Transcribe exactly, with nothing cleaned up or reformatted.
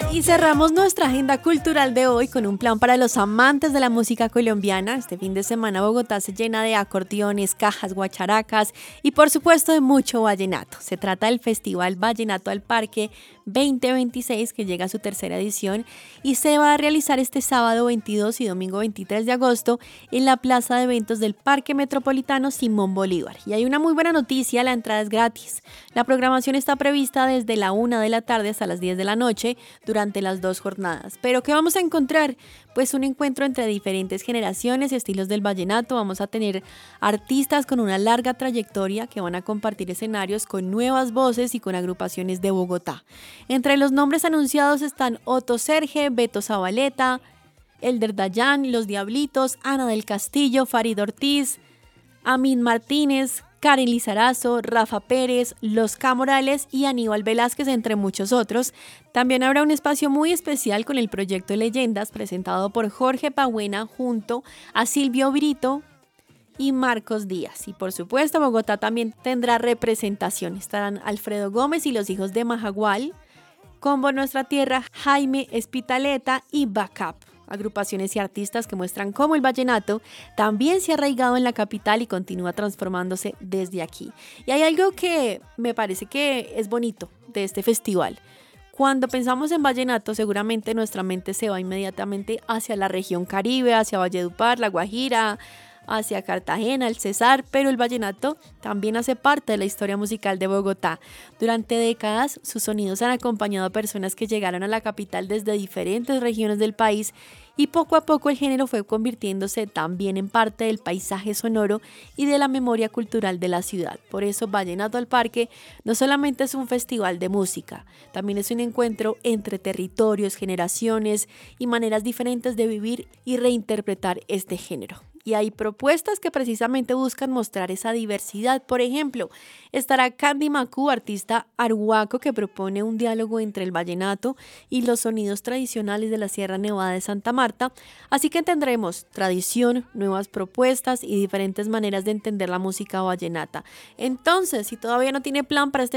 Y cerramos nuestra agenda cultural de hoy con un plan para los amantes de la música colombiana. Este fin de semana Bogotá se llena de acordeones, cajas, guacharacas y por supuesto de mucho vallenato. Se trata del Festival Vallenato al Parque veinte veintiséis, que llega a su tercera edición y se va a realizar este sábado veintidós y domingo veintitrés de agosto en la plaza de eventos del Parque Metropolitano Simón Bolívar. Y hay una muy buena noticia: la entrada es gratis. La programación está prevista desde la una de la tarde hasta las diez de la noche durante las dos jornadas. ¿Pero qué vamos a encontrar? Pues un encuentro entre diferentes generaciones y estilos del vallenato. Vamos a tener artistas con una larga trayectoria que van a compartir escenarios con nuevas voces y con agrupaciones de Bogotá. Entre los nombres anunciados están Otto Serge, Beto Zabaleta, Elder Dayan, Los Diablitos, Ana del Castillo, Farid Ortiz, Amin Martínez, Karen Lizarazo, Rafa Pérez, Los Camorales y Aníbal Velázquez, entre muchos otros. También habrá un espacio muy especial con el proyecto Leyendas, presentado por Jorge Pabuena junto a Silvio Brito y Marcos Díaz. Y por supuesto, Bogotá también tendrá representación. Estarán Alfredo Gómez y los Hijos de Majagual, Combo Nuestra Tierra, Jaime Espitaleta y Backup. Agrupaciones y artistas que muestran cómo el vallenato también se ha arraigado en la capital y continúa transformándose desde aquí. Y hay algo que me parece que es bonito de este festival. Cuando pensamos en vallenato, seguramente nuestra mente se va inmediatamente hacia la región Caribe, hacia Valledupar, La Guajira, hacia Cartagena, el Cesar, pero el vallenato también hace parte de la historia musical de Bogotá. Durante décadas, sus sonidos han acompañado a personas que llegaron a la capital desde diferentes regiones del país y poco a poco el género fue convirtiéndose también en parte del paisaje sonoro y de la memoria cultural de la ciudad. Por eso, Vallenato al Parque no solamente es un festival de música, también es un encuentro entre territorios, generaciones y maneras diferentes de vivir y reinterpretar este género. Y hay propuestas que precisamente buscan mostrar esa diversidad. Por ejemplo, estará Candy Macú, artista arhuaco, que propone un diálogo entre el vallenato y los sonidos tradicionales de la Sierra Nevada de Santa Marta. Así que tendremos tradición, nuevas propuestas y diferentes maneras de entender la música vallenata. Entonces, si todavía no tiene plan para este